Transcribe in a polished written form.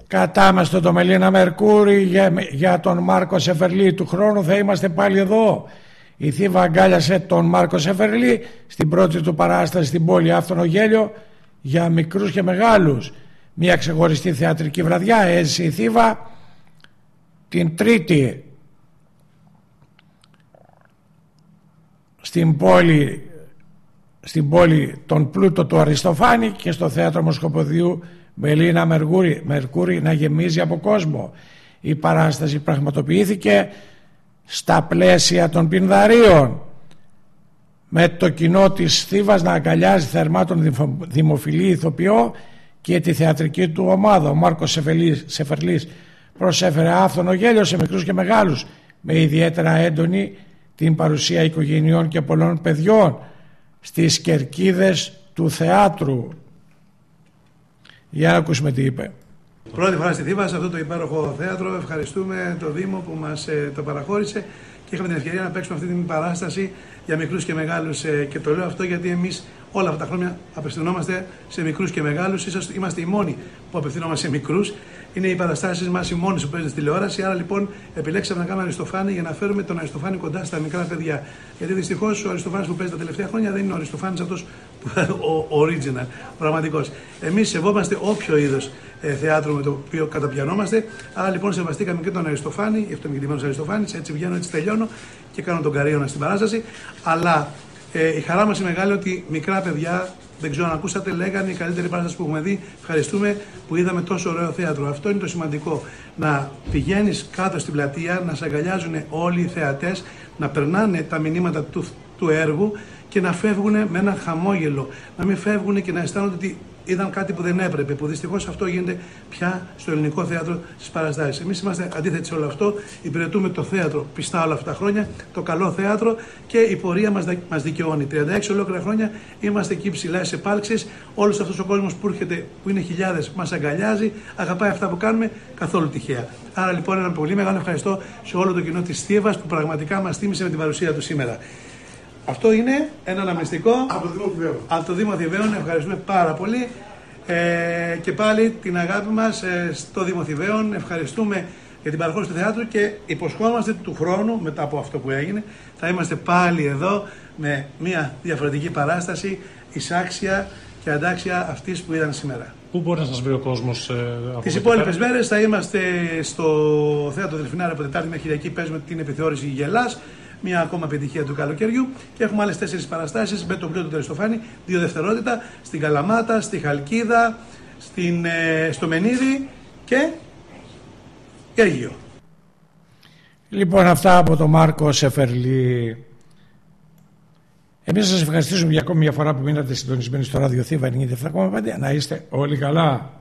κατάμεστο το Μελίνα Μερκούρη για τον Μάρκο Σεφερλή. Του χρόνου θα είμαστε πάλι εδώ. Η Θήβα αγκάλιασε τον Μάρκο Σεφερλή στην πρώτη του παράσταση στην πόλη Άφθονο Γέλιο για μικρούς και μεγάλους. Μια ξεχωριστή θεατρική βραδιά έζησε η Θήβα την Τρίτη στην πόλη τον πλούτο του Αριστοφάνη και στο θέατρο Μοσχοποδίου Μελίνα Μερκούρη να γεμίζει από κόσμο. Η παράσταση πραγματοποιήθηκε στα πλαίσια των Πινδαρίων με το κοινό της Θήβας να αγκαλιάζει θερμά τον δημοφιλή ηθοποιό και τη θεατρική του ομάδα. Ο Μάρκος Σεφερλής προσέφερε άφθονο γέλιο σε μικρούς και μεγάλους με ιδιαίτερα έντονη την παρουσία οικογενειών και πολλών παιδιών στις κερκίδες του θεάτρου. Για να ακούσουμε τι είπε. Πρώτη φορά στη Θήβα, σε αυτό το υπέροχο θέατρο. Ευχαριστούμε το Δήμο που μας το παραχώρησε και είχαμε την ευκαιρία να παίξουμε αυτή την παράσταση για μικρούς και μεγάλους. Και το λέω αυτό γιατί εμείς όλα αυτά τα χρόνια απευθυνόμαστε σε μικρούς και μεγάλους. Ίσως είμαστε οι μόνοι που απευθυνόμαστε σε μικρούς. Είναι οι παραστάσεις μας οι μόνες που παίζουν στη τηλεόραση. Άρα λοιπόν επιλέξαμε να κάνουμε Αριστοφάνη για να φέρουμε τον Αριστοφάνη κοντά στα μικρά παιδιά. Γιατί δυστυχώς ο Αριστοφάνης που παίζει τα τελευταία χρόνια δεν είναι ο Αριστοφάνης αυτός ο original, πραγματικός. Εμείς σεβόμαστε όποιο είδος θεάτρου με το οποίο καταπιανόμαστε. Άρα λοιπόν σεβαστήκαμε και τον Αριστοφάνη, γι' αυτό είμαι κοιτημένος Αριστοφάνης. Έτσι βγαίνω, έτσι τελειώνω και κάνω τον καρίωνα στην παράσταση. Αλλά η χαρά μας είναι μεγάλη ότι μικρά παιδιά, δεν ξέρω αν ακούσατε, λέγανε η καλύτερη παράσταση που έχουμε δει. Ευχαριστούμε που είδαμε τόσο ωραίο θέατρο. Αυτό είναι το σημαντικό. Να πηγαίνεις κάτω στην πλατεία, να σε αγκαλιάζουν όλοι οι θεατές, να περνάνε τα μηνύματα του έργου και να φεύγουν με ένα χαμόγελο. Να μην φεύγουν και να αισθάνονται ότι είδαν κάτι που δεν έπρεπε. Που δυστυχώς αυτό γίνεται πια στο ελληνικό θέατρο στις παραστάσεις. Εμείς είμαστε αντίθετοι σε όλο αυτό. Υπηρετούμε το θέατρο πιστά όλα αυτά τα χρόνια, το καλό θέατρο και η πορεία μας δικαιώνει. 36 ολόκληρα χρόνια είμαστε εκεί ψηλά σε επάλξεις. Όλος αυτός ο κόσμος που έρχεται, που είναι χιλιάδες, μας αγκαλιάζει, αγαπάει αυτά που κάνουμε, καθόλου τυχαία. Άρα λοιπόν ένα πολύ μεγάλο ευχαριστώ σε όλο το κοινό της Θήβας που πραγματικά μας τίμησε με την παρουσία του σήμερα. Αυτό είναι ένα αναμνηστικό από το Δήμο Θηβαίων. Ευχαριστούμε πάρα πολύ και πάλι την αγάπη μας στο Δήμο Θηβαίων. Ευχαριστούμε για την παραχώρηση του θεάτρου και υποσχόμαστε του χρόνου, μετά από αυτό που έγινε, θα είμαστε πάλι εδώ με μια διαφορετική παράσταση, εισάξια και αντάξια αυτής που είδαν σήμερα. Πού μπορεί να σας βρει ο κόσμος τις υπόλοιπες μέρες? Θα είμαστε στο θέατρο Δελφινάρα από Τετάρτη μέχρι Κυριακή, παίζουμε την επιθεώρηση Γελάς. Μια ακόμα επιτυχία του καλοκαιριού και έχουμε άλλες 4 παραστάσεις με τον πλούτο του Αριστοφάνη, 2 δευτερότητα, στην Καλαμάτα, στη Χαλκίδα, στο Μενίδη και Αίγυο. Λοιπόν, αυτά από τον Μάρκο Σεφερλή. Εμείς σας ευχαριστήσουμε για ακόμη μια φορά που μείνατε συντονισμένοι στο Ράδιο Θήβα 97,5. Να είστε όλοι καλά.